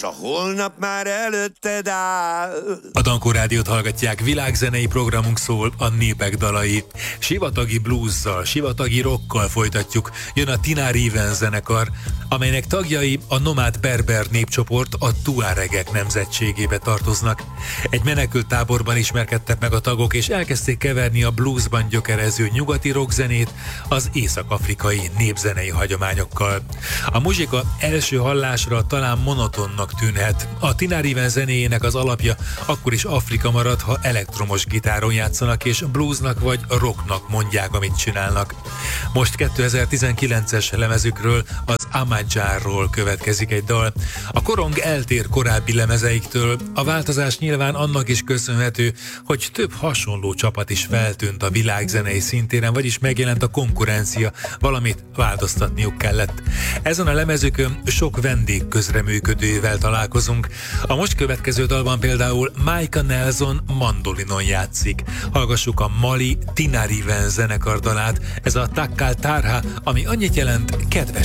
a holnap már előtted áll. A Dankó Rádiót hallgatják, világzenei programunk szól a népek dalai. Sivatagi bluesszal, sivatagi rockkal folytatjuk. Jön a Tinari Even zenekar, amelynek tagjai a nomád berber népcsoport, a tuaregek nemzetségébe tartoznak. Egy menekült táborban ismerkedtek meg a tagok, és elkezdték keverni a bluesban gyökerező nyugati rockzenét az észak-afrikai népzenei hagyományokkal. A muzsika első hallásra talán monotonnak tűnhet. A Tinari Even zenéjének az alapja akkor is Afrika marad, ha elektromos gitáron játszanak, és bluesnak vagy rocknak mondják, amit csinálnak. Most 2019-es lemezükről, az Amajárról következik egy dal. A korong eltér korábbi lemezeiktől, a változás nyilván annak is köszönhető, hogy több hasonló csapat is feltűnt a világzenei szintéren, vagyis megjelent a konkurencia, valamit változtatniuk kellett. Ezen a lemezükön sok vendég közreműködővel találkozunk. A most következő dalban például Micah Nelson mandolinon játszik. Hallgassuk a mali Tinari Even zenekar dalát, ez a Takkal Tarha, ami annyit jelent kedves